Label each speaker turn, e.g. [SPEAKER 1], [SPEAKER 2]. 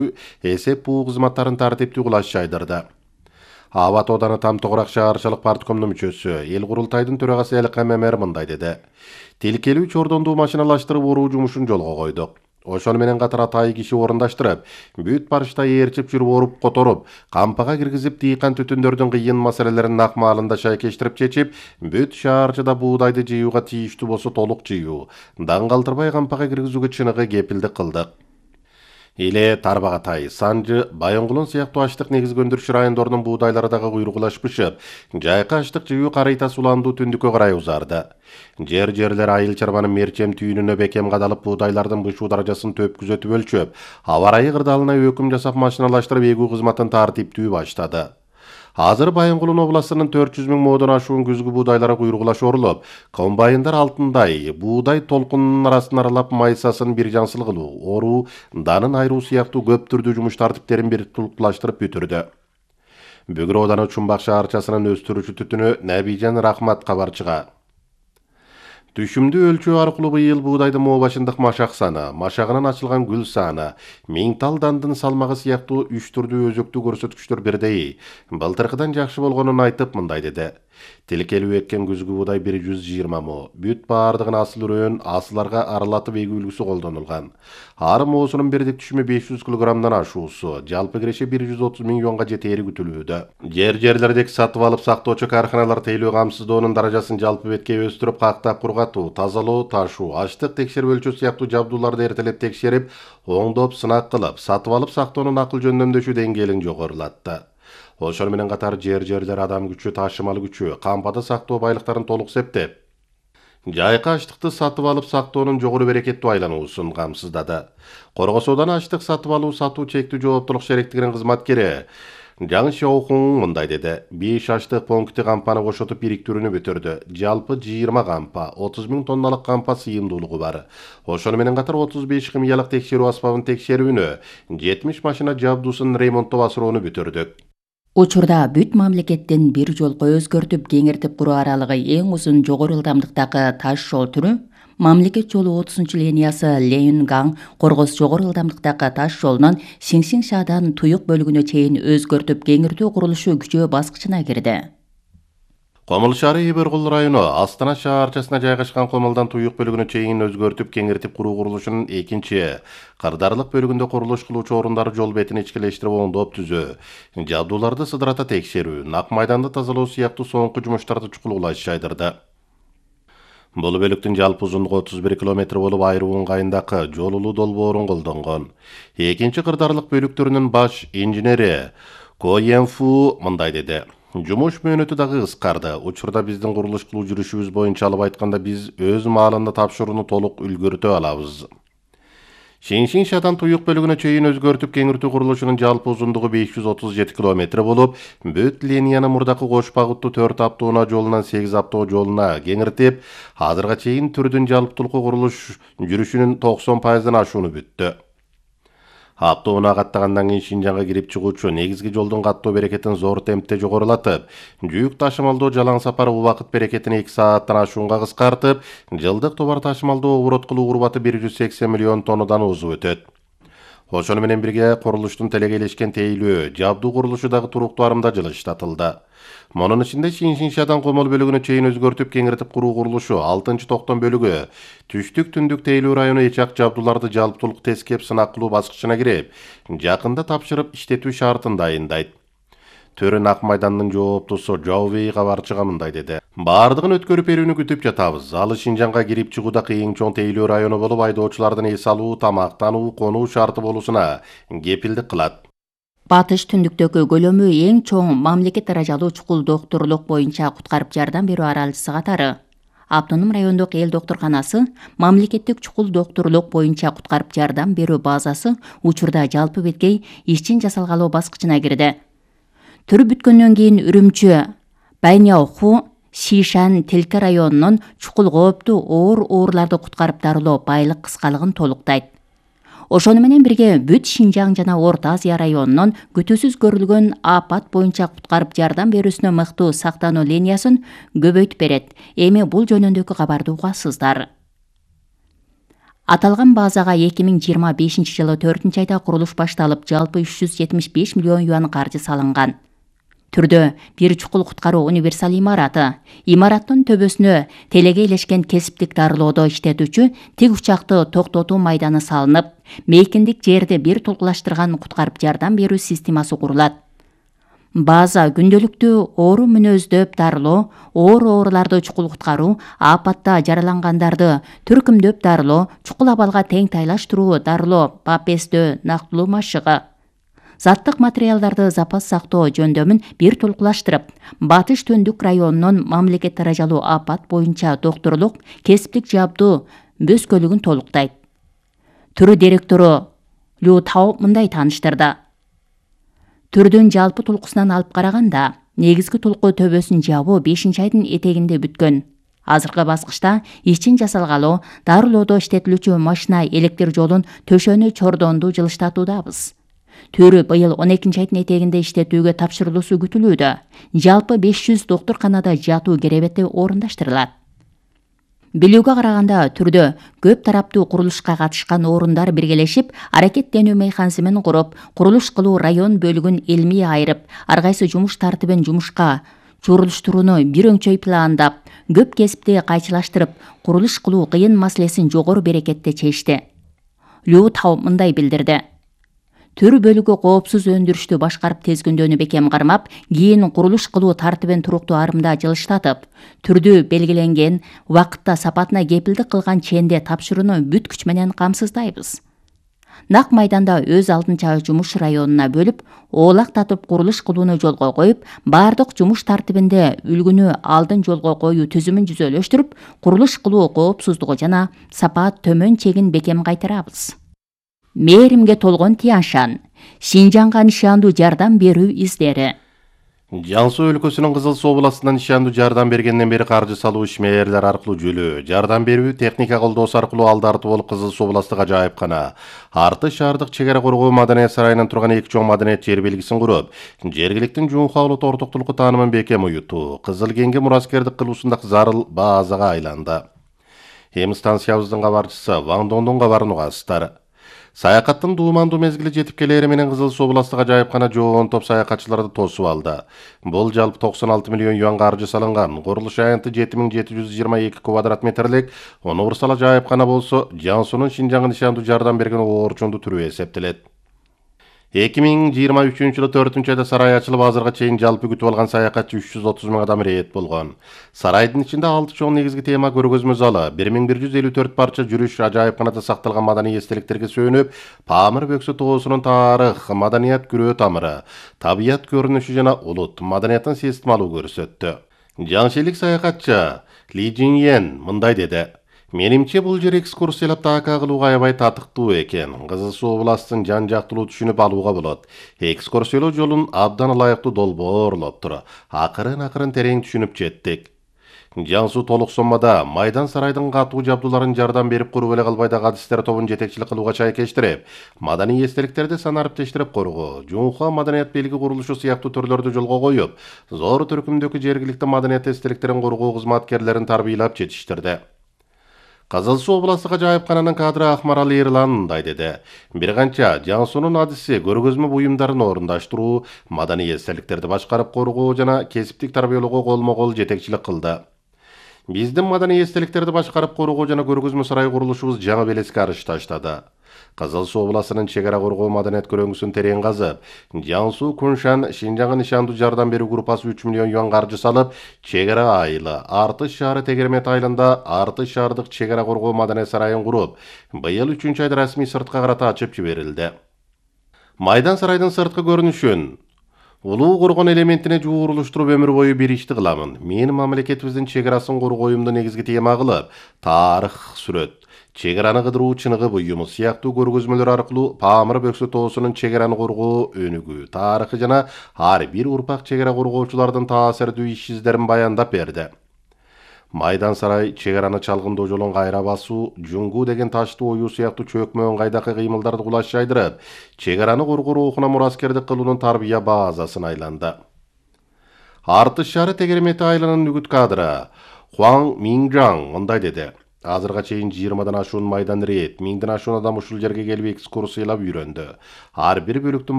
[SPEAKER 1] эсеп буу кызматтарын тартиптүү кылаш жайдырды. Аба Тооданы там тогурак шаарчылык парткомдун мүчөсү, эл курултайдын төрагасы Элкам Мемер мындай деди. Тилкелүү чордондуу машиналаштырып уруу жумушун жолго койдук. Ошону менен катар атайы киши орундаштырып, бүт барышта ээрчип жүрүп оруп которуп, кампага киргизип дыйкан түтүндөрдүн кыйын маселелерин нак маалында шайкештирип чечип, бүт шаарчыда буудайды жыюуга тийиштүү болсо толук жыюу, даң калтырбай кампага киргизүүгө чыныгы кепилдик кылдык. Иле Тарбағатай, Санжы, Байоңгулун сыяктуу аштык негизги өндүрүш райондорунун буудайлары дагы куйругулашпышып, жайкы аштык жыюу карыйта суландуу түндүккө карай узарды. Жерлер айыл чарбанын мерчем түйүнүнө бекем кадалып буудайлардын бышуу даражасын төп күзөтүп өлчөп, аба ырайы кырдаалына өкүм жасап машиналаштырып эгүү кызматын тартиптүү баштады. Азыр Байоңгулун областынын 400 000 модон ашуун күзгү буудайлары куйругулаш орулуп, комбайндар алтындай буудай толкунунун арасын аралап майсасын бир жансыл кылуу, оруу, данын айруу сыяктуу көп түрдүү жумуш тартиптерин бир тулукташтырып бүтүрдү. Бүгүр Ооданы Чумбак шаарчасынын өстүрүүчү түтүнү Набижан Рахмат кабарчыга. Түшүмдүү өлчөө аркылуу быйыл буудайдын мообашындык машак саны, машагынан ачылган гүл саны, миңтал дандын салмагы сыяктуу 3 түрдүү өзөктүү көрсөткүчтөр бирдей. Былтыркыдан жакшы болгонун айтып мындай деди. Тилкелүү эккен күзгү буудай 120 мо, бүт баардыгын асыл үрөөн, асыларга аралатып эгүү үлгүсү колдонулган. Ар моосунун бирдик түшүмү 500 килограммдан ашуусу, жалпы киреше 130 миллионго жетери күтүлүүдө. Жерлердеги сатып алып сактоочу карханалар тейлөө камсыздоонун даражасын жалпы бетке өстүрүп, кактап кургатуу, тазалоо, ташуу, аштык текшерип өлчөө сыяктуу жабдууларды эртелеп текшерип, оңдоп, сынак кылып, сатып алып сактоонун акыл жөндөмдөшүү деңгээлин жогорулатты. Ошону менен катар жерлер адам күчү, ташымал күчү, кампада сактоо байлыктарын толук септеп, жайкы аштыкты сатып алып сактоонун жогору берекеттүү айлануусун камсыздады. Коргос Ооданы аштык сатып алуу сатуу чектүү жооптулук шериктигинин кызматкери Жаң Шоухун мындай деди. 5 аштык пункти кампаны кошотуп бириктирүүнү бүтүрдү. Жалпы 20 кампа, 30 000 тонналык кампа сыйымдуулугу бар. Ошону менен катар 35 химиялык текшерүү аспабын текшерүүнү, 70 машина жабдуусун ремонттоп асырууну бүтүрдүк.
[SPEAKER 2] Учурда бүт мамлекеттин бир жолго өзгөртүп кеңиртип куруу аралыгы эң узун жогору ылдамдыктагы таш жол түрү мамлекет жолу 30-линиясы Ленин-Гаң Коргос жогору ылдамдыктагы таш жолунун Сиңсиң-Шаадан Туюк бөлүгүнө чейин өзгөртүп кеңиртүү курулушу күчөө баскычына кирди.
[SPEAKER 1] Комул шаары Ибергул району Астана шаарчасына жайгашкан Комулдан Туюк бөлүгүнө чейин өзгөртүп кеңиртип куруу курулушунун экинчи кырдаарлык бөлүгүндө курулуш кылуучу орундары жол бетин ичкилештирип оңдоп түзөө, жабдууларды сыдырата текшерүү, нак майданды тазалоо сыяктуу соңку жумуштарды чукулуулаш жайдырды. Бул бөлүктүн жалпы узундугу 31 километр болуп, айруу ыңгайындагы жолулуу долбоорун колдонгон. Экинчи кырдаарлык бөлүктөрүнүн баш инженери Ко Йенфу мындай деди. Жумуш мөөнөтү дагы кыскарды. Учурда биздин курулуш кылуу жүрүшүбүз боюнча алып айтканда биз өз маалында тапшырууну толук үлгөртө алабыз. Сиңсиң-Шаадан Туюк бөлүгүнө чейин өзгөртүп кеңиртүү курулушунун жалпы узундугу 537 километр болуп, бүт линияны мурдакы кош багыттуу 4 автоунаа жолунан 8 автоо жолуна кеңиртип, азырга чейин түрдүн жалптуулугу курулуш жүрүшүнүн 90% ашууну бүттү. Автоунаа каттагандан кийин Шинжаңга кирип чыгуучу негизги жолдун каттоо берекетин зор темпте жогорулатып, жүк ташымалдоо жалаң сапар убакыт берекетин 2 сааттан ашуунга кыскартып, жылдык товар ташымалдоо оборот кылуу урбаты 180 миллион тоннадан озуп өтөт. Ошону менен бирге курулуштун телегейлешкен тейлөө, жабдуу курулушу дагы туруктуу арымда жылыштатылды. Монун ичинде Сиңсиң-Шаадан Комол бөлүгүнө чейин өзгөртүп кеңиртип куруу курулушу 6-токтом бөлүгү түштүк-түндүк тейлөө району эчак жабдууларды жалптуулук тескеп сынак кылуу баскычына кирип, жакында тапшырып иштетүү шартын дайындайт. Төрүн Ак майдандын жооптусу Жаубей кабарчыга мындай деди. Баардыгын өткөрүп берүүнү күтүп жатабыз. Ал Шинжаңга кирип чыгууда кыйын чоң тейлөө району болуп, айдоочулардын эс алуу, тамактануу, конуу шарты болуусуна кепилдик кылат.
[SPEAKER 2] Батыш түндүктөгү көлөмү эң чоң мамлекет даражалуу чукул доктурлук боюнча куткарып жардам берүү аралчысы катары Автоном райондук эл доктурканасы мамлекеттик чукул доктурлук боюнча куткарып жардам берүү базасы учурда жалпы беткей ишчин жасалгалоо баскычына кирди. Түрүп бүткөндөн кийин Үрүмчү, Байняоху, Сишан, Телке районунун чукул кооптуу оорларды куткарып дарылоо байлык кыскалыгын толуктайт. Ошону менен бирге бүт Шинжаң жана Орто Азия районунун күтүүсүз көрүлгөн апат боюнча куткарып жардам берүүсүнө мыктуу сактануу линиясын көбөйтүп берет. Эми бул жөнүндөгү кабарды угасыздар. Аталган базага 2025-жылы 4-айда курулуш башталып, жалпы 375 миллион юан каржы салынган. Түрдө бир чукул куткаруу универсал имараты, имараттын төбөсүнө телеге илешкен кесиптик дарылоодо иштетүүчү тик учакты токтотуу майданы салынып, мейкиндик жерди бир толкулаштырган куткарып жардам берүү системасы курулат. База күндөлүктүү оору мүнөздөп дарылоо, ооруларды чукул куткаруу, апатта жаралангандарды түркүмдөп дарылоо, чукул абалга тең тайлаштыруу дарылоо, БАПСтөө нактылуу машыгы, заттык материалдарды запас сактоо жөндөмүн бир толкулаштырып, Батыш Төндүк районунун мамлекет даражалуу апат боюнча докторлук кесиптик жабдуу бөскөлүгүн толуктайт. Түрү директору Лю Тао мындай тааныштырды. Түрдүн жалпы толкусунан алып караганда, негизги толку төбөсүн жабуу 5-айдын этегинде бүткөн. Азыркы баскычта ичин жасалгалоо, дарылоодо иштетилүүчү машина электр жолун төшөнү чордонду жылыштатуудабыз. Түрү быйыл 12-айдын этегинде иштетүүгө тапшырылуусу күтүлүүдө. Жалпы 500 доктурканада жатуу керебети орундаштырылат. Билүүгө караганда, түрдө көп тараптуу курулушка катышкан орундар биргелешип, аракеттенүү механизмин куруп, курулуш кылуу район бөлүгүн илмий айырып, ар кайсы жумуш тартибин жумушка чурулуштурууну бир өңчөй пландап, көп кесипти кайчылаштырып, курулуш кылуу кыйын маселесин жогору берекетте чечти. Лю Тао мындай билдирди. Төр бөлүгү коопсуз өндүрүштү башкарып тезгүндөнү бекем кармап, кийин курулуш кылуу тартибин туруктуу арымда жылыштатып, түрдү белгиленген убакытта сапатына кепилдик кылган ченде тапшырууну бүт күч менен камсыздайбыз. Нак майданда өз алдынча жумуш районуна бөлүп, оолактатып курулуш кылууну жолго коюп, бардык жумуш тартибинде үлгүнү алдын жолго коюу түзүмүн жүзөлөштүрүп, курулуш кылуу коопсуздугу жана сапат төмөн чегин бекем кайтарабыз. Мээримге толгон Тяншан, Шинжаңга нишандуу жардам берүү издери.
[SPEAKER 1] Жаңсу өлкөсүнүн Кызыл Суу областынан нишандуу жардам бергенден бери каржы салуу ишмерлер аркылуу жөлөө, жардам берүү, техника колдоосу аркылуу алдарты болуп Кызыл Суу областык ажайыпкана, Арты шаардык чегара коргоо маданият сарайынан турган эки чоң маданият жер белгисин куруп, жергиликтин жуунха улут ортоктулукку таанымын бекем уютуу, Кызыл Кеңге мураскердик кылуусундагы зарыл базага айланды. Эми станциябыздын кабарчысы Ван Дондун кабарын угасыздар. Саякаттын дуумандуу мезгили жетип келери менен Кызыл Суу областык ажайыпкана жоон топ саякатчыларды тосуп алды. Бул жалпы 96 миллион юан каржы салынган. Курулуш аянты 7722 квадрат метрлик универсал ажайыпкана болсо, Жаңсунун Шинжаңга нишандуу жардам берген оорчунду түрү эсептелет. 2023-жылы 4-айда сарай ачылып, азырга чейин жалпы күтүп алган саякатчы 330 000 адам ирет болгон. Сарайдын ичинде 6 чоң негизги тема көргөзмө залы, 1154 парча жүрүш ажайыпканада сакталган маданий эстеликтерге сүйөнүп, Памыр бөксө тоосунун тарых, маданият күрөө тамыры, табият көрүнүшү жана улут маданияттын сестималуу көрсөттү. Жаңшелик саякатчы Ли Жиньен мындай деди. Менимче бул жер экскурсиялап таaka кылууга аябай татыктуу экен. Кызыл Суу областын жан жактылуу түшүнүп алууга болот. Экскурсиялоо жолун абдан ылайыктуу долбоорлоптур. Акырын терең түшүнүп жеттик. Жаңсу толук соммада майдан сарайдын катуу жабдууларын жардам берип куруп эле калбай дагы адистер тобун жетекчилик кылууга чайкештирип, маданий эстеликтерди санариптештирип коргоо, жуунха маданият белги курулушу сыяктуу төрлөрдү жолго коюп, зор түркүмдөгү жергиликтүү маданият эстеликтерин коргоо кызматкерлерин тарбийлап жетиштирди. Кызыл Суу областык ажайыпкананын кадры Акмарал Эрлан мындай деди. Бир канча Жаңсунун адиси көргөзмө буюмдарын орундаштыруу, маданий эстеликтерди башкарып коргоо жана кесиптик тарбиялоого колмо-кол жетекчилик кылды. Биздин маданий эстеликтерди башкарып коргоо жана көргөзмө сарай курулушубуз жаңы белеске арыш таштады. Кызыл Суу областынын чегара коргоо маданият көрөңгүсүн терең казып, Жаңсу Куншан Шинжаңга нишандуу жардам берүү группасы 3 миллион юан каржы салып, чегара айылы, Артыш шаары тегеремет айылында Артыш шаардык чегара коргоо маданият сарайын куруп, быйыл 3-айда расмий сыртка карата ачып жиберилди. Майдан сарайдын сырткы көрүнүшүн улуу коргон элементине жуурулуштуруп өмүр бою бир ишти кыламын. Мен мамлекетибиздин чегарасын коргоюмду негизги тема кылып, тарых сүрөт, чегараны кыдыруу чыныгы буюму сыяктуу көргөзмөлөр аркылуу Памыр бөксө тоосунун чегараны коргоо өнүгүү, тарыхы жана ар бир урпак чегара коргоочулардын таасирдүү иш издерин баяндап берди. Майдан сарай чегараны чалгындоо жолун кайра басуу, жуңгу деген ташты оюу сыяктуу чөкмө ыңгайдакы кыймылдарды кулаш жайдырып, чегараны коргоо рухуна мураскердик кылуунун тарбия базасын айланды. Артыш шаары тегеремети айылынын үгүт кадры Хуаң Минжаң мындай деди. Азырга чейин 20-дан ашуун майдан рейд, 1000ден ашуун адам ушул жерге келип экскурсиялап үйрөндү. Ар бир бөлүктүн